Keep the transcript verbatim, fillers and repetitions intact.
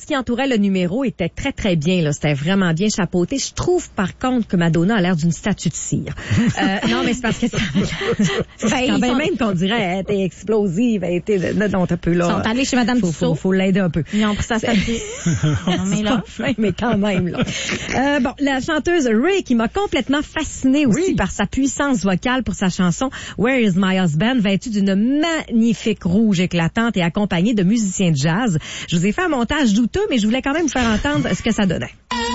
qui entourait le numéro était très, très bien. Là. C'était vraiment bien chapeauté. Je trouve, par contre, que Madonna a l'air d'une statue de cire. Euh, non, mais c'est parce que ça... ben, quand même, même qu'on dirait elle était explosive, elle était... Non, t'as peu là. Ils sont allés chez Madame faut, Tussaud. faut, faut l'aider un peu. Ils ont pris sa statue. Non, mais là... Fin, mais quand même, là. Euh, bon, la chanteuse Ray, qui m'a complètement fascinée aussi oui. par sa puissance vocale pour sa chanson Where is my husband, vêtue d'une magnifique rouge éclatante et accompagnée de musiciens de jazz. Je vous ai fait un montage douteux, mais je voulais quand même vous faire entendre ce que ça donnait.